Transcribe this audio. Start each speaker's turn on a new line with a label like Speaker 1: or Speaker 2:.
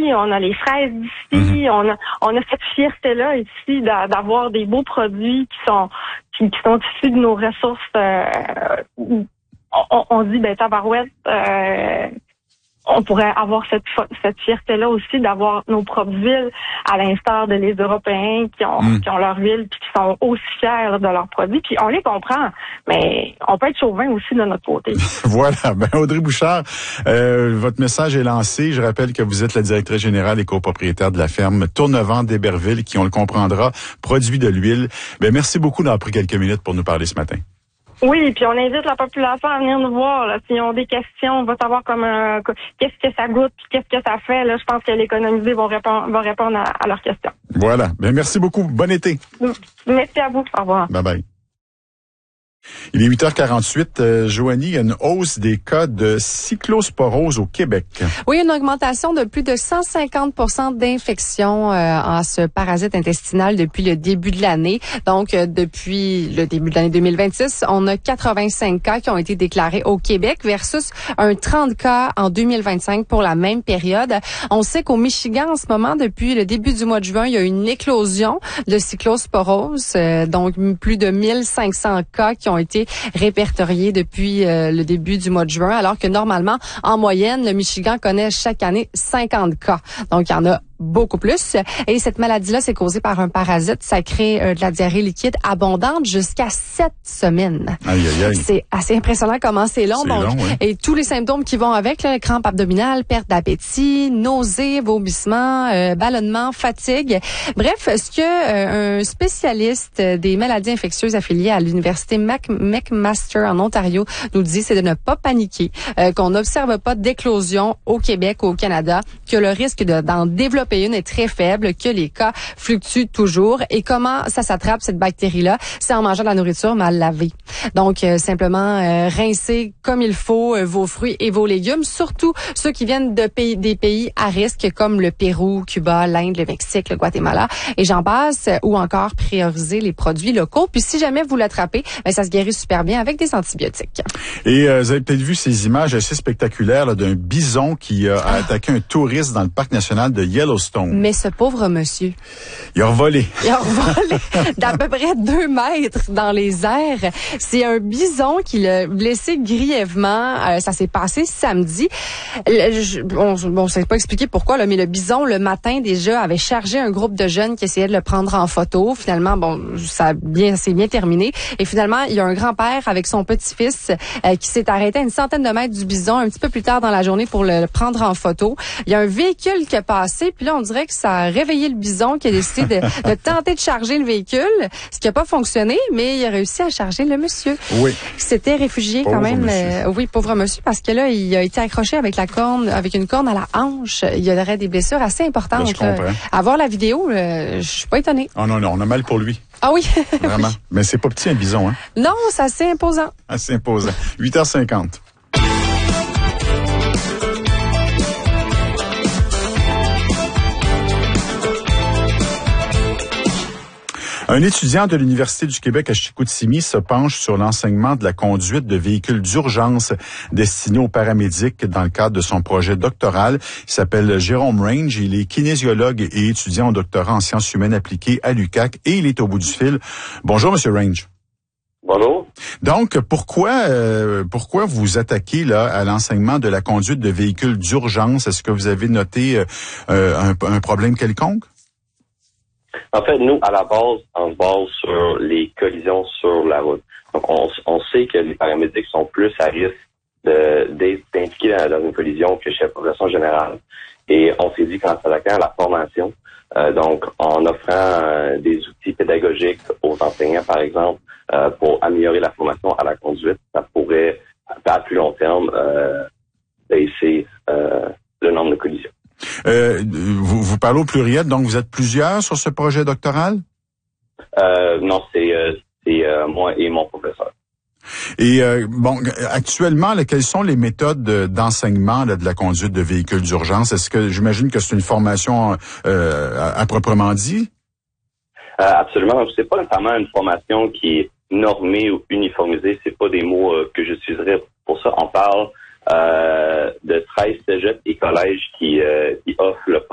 Speaker 1: d'ici, on a les fraises d'ici, on a cette fierté-là ici d'avoir des beaux produits qui sont issus de nos ressources. On dit, tabarouette, on pourrait avoir cette fierté-là aussi d'avoir nos propres villes, à l'instar de les Européens qui ont leur ville puis qui sont aussi fiers de leurs produits. Puis on les comprend, mais on peut être chauvin aussi de notre côté.
Speaker 2: Voilà. Audrey Bouchard, votre message est lancé. Je rappelle que vous êtes la directrice générale et copropriétaire de la ferme Tournevent d'Héberville, qui, on le comprendra, produit de l'huile. Merci beaucoup d'avoir pris quelques minutes pour nous parler ce matin.
Speaker 1: Oui, puis on invite la population à venir nous voir. Là. S'ils ont des questions, on va savoir qu'est-ce que ça goûte, puis qu'est-ce que ça fait. Là, je pense que l'économisé va répondre à leurs questions.
Speaker 2: Voilà. Merci beaucoup. Bon été.
Speaker 1: Merci à vous. Au revoir.
Speaker 2: Bye bye. Il est 8h48. Joanie, il y a une hausse des cas de cyclosporose au Québec.
Speaker 3: Oui, une augmentation de plus de 150% d'infections en ce parasite intestinal depuis le début de l'année. Donc, depuis le début de l'année 2026, on a 85 cas qui ont été déclarés au Québec versus un 30 cas en 2025 pour la même période. On sait qu'au Michigan, en ce moment, depuis le début du mois de juin, il y a une éclosion de cyclosporose. Donc, plus de 1500 cas qui ont été répertoriés depuis le début du mois de juin, alors que normalement, en moyenne, le Michigan connaît chaque année 50 cas. Donc, il y en a beaucoup plus. Et cette maladie-là, c'est causée par un parasite. Ça crée de la diarrhée liquide abondante jusqu'à 7 semaines.
Speaker 2: Aïe, aïe, aïe.
Speaker 3: C'est assez impressionnant comment c'est long.
Speaker 2: C'est
Speaker 3: donc,
Speaker 2: long, oui.
Speaker 3: Et tous les symptômes qui vont avec, là, crampes abdominales, perte d'appétit, nausées, vomissements, ballonnements, fatigue. Bref, ce que un spécialiste des maladies infectieuses affilié à l'université McMaster en Ontario nous dit, c'est de ne pas paniquer, qu'on n'observe pas d'éclosion au Québec ou au Canada, que le risque d'en développer une est très faible, que les cas fluctuent toujours. Et comment ça s'attrape, cette bactérie-là? C'est en mangeant de la nourriture mal lavée. Donc, simplement rincer comme il faut vos fruits et vos légumes, surtout ceux qui viennent des pays à risque comme le Pérou, Cuba, l'Inde, le Mexique, le Guatemala, et j'en passe, ou encore prioriser les produits locaux. Puis si jamais vous l'attrapez, ça se guérit super bien avec des antibiotiques.
Speaker 2: Et vous avez peut-être vu ces images assez spectaculaires là, d'un bison qui a attaqué un touriste dans le parc national de Yellowstone.
Speaker 3: Mais ce pauvre monsieur.
Speaker 2: Il a revolé.
Speaker 3: Il a revolé d'à peu près 2 mètres dans les airs. C'est un bison qui l'a blessé grièvement. Ça s'est passé samedi. On sait pas expliquer pourquoi, là, mais le bison, le matin déjà, avait chargé un groupe de jeunes qui essayaient de le prendre en photo. Finalement, c'est bien terminé. Et finalement, il y a un grand-père avec son petit-fils qui s'est arrêté à une centaine de mètres du bison un petit peu plus tard dans la journée pour le prendre en photo. Il y a un véhicule qui a passé, puis là, on dirait que ça a réveillé le bison qui a décidé de tenter de charger le véhicule, ce qui n'a pas fonctionné, mais il a réussi à charger le monsieur.
Speaker 2: Oui.
Speaker 3: Qui s'était réfugié
Speaker 2: pauvre
Speaker 3: quand même.
Speaker 2: Monsieur.
Speaker 3: Oui, pauvre monsieur, parce que là, il a été accroché avec une corne à la hanche. Il y aurait des blessures assez importantes.
Speaker 2: Là, je comprends.
Speaker 3: À voir la vidéo, je suis pas étonnée.
Speaker 2: Oh non, on a mal pour lui.
Speaker 3: Ah oui.
Speaker 2: Vraiment.
Speaker 3: Oui.
Speaker 2: Mais c'est pas petit un bison, hein?
Speaker 3: Non, c'est assez imposant.
Speaker 2: Assez imposant. 8h50. Un étudiant de l'Université du Québec à Chicoutimi se penche sur l'enseignement de la conduite de véhicules d'urgence destinés aux paramédics dans le cadre de son projet doctoral. Il s'appelle Jérôme Range. Il est kinésiologue et étudiant au doctorat en sciences humaines appliquées à l'UQAC et il est au bout du fil. Bonjour, Monsieur Range.
Speaker 4: Bonjour.
Speaker 2: Donc, pourquoi vous vous attaquez là à l'enseignement de la conduite de véhicules d'urgence? Est-ce que vous avez noté un problème quelconque?
Speaker 4: En fait, nous, à la base, on se base sur les collisions sur la route. Donc, on sait que les paramédics sont plus à risque d'être impliqués dans une collision que chez la population générale. Et on s'est dit qu'en s'attaquant à la formation, donc en offrant des outils pédagogiques aux enseignants, par exemple, pour améliorer la formation à la conduite, ça pourrait, à plus long terme, baisser le nombre de collisions.
Speaker 2: Vous parlez au pluriel, donc vous êtes plusieurs sur ce projet doctoral?
Speaker 4: Non, c'est moi et mon professeur.
Speaker 2: Et actuellement, là, quelles sont les méthodes d'enseignement là, de la conduite de véhicules d'urgence? Est-ce que j'imagine que c'est une formation à proprement dit?
Speaker 4: Absolument. C'est pas nécessairement une formation qui est normée ou uniformisée. C'est pas des mots que j'utiliserais pour ça. On parle de 13 cégeps et collèges qui offrent le